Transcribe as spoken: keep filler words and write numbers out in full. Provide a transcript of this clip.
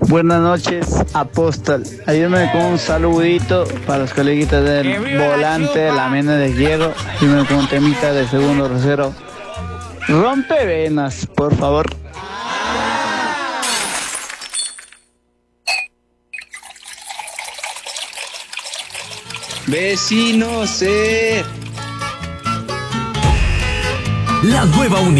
Buenas noches, Apóstol. Ayúdame con un saludito para los coleguitas del volante, la mena de hierro. Ayúdame con un temita de segundo rosero. Rompe venas, por favor. Vecinos, eh. La nueva unidad.